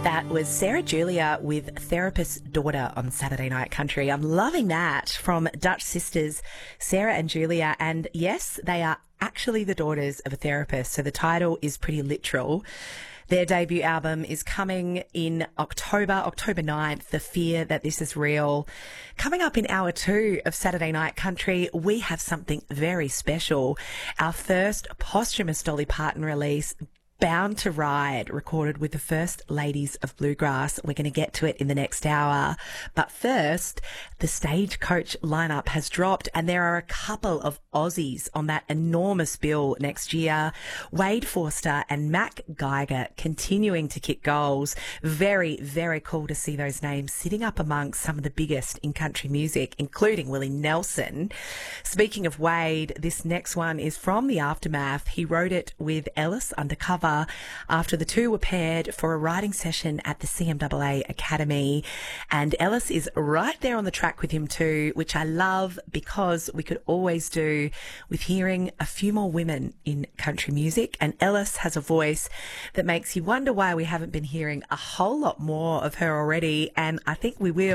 That was Sarah Julia with Therapist's Daughter on Saturday Night Country. I'm loving that from Dutch sisters, Sarah and Julia. And yes, they are actually the daughters of a therapist. So the title is pretty literal. Their debut album is coming in October 9th, The Fear That This Is Real. Coming up in hour 2 of Saturday Night Country, we have something very special. Our first posthumous Dolly Parton release, Bound to Ride, recorded with the First Ladies of Bluegrass. We're going to get to it in the next hour. But first, the Stagecoach lineup has dropped and there are a couple of Aussies on that enormous bill next year. Wade Forster and Mac Geiger continuing to kick goals. Very, very cool to see those names sitting up amongst some of the biggest in country music, including Willie Nelson. Speaking of Wade, this next one is from The Aftermath. He wrote it with Ellis Undercover after the two were paired for a writing session at the CMAA Academy. And Ellis is right there on the track with him too, which I love because we could always do with hearing a few more women in country music. And Ellis has a voice that makes you wonder why we haven't been hearing a whole lot more of her already. And I think we will.